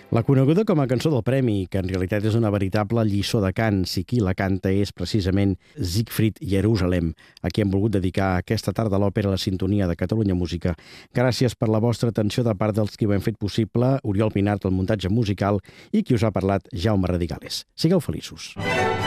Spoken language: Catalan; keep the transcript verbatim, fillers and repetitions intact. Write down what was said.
La coneguda com a cançó del Premi, que en realitat és una veritable lliçó de cant, si qui la canta és precisament Siegfried Jerusalem, a qui hem volgut dedicar aquesta tarda a l'òpera La Sintonia de Catalunya Música. Gràcies per la vostra atenció de part dels qui ho hem fet possible, Oriol Pinart, el muntatge musical, i qui us ha parlat, Jaume Radigales. Sigueu feliços.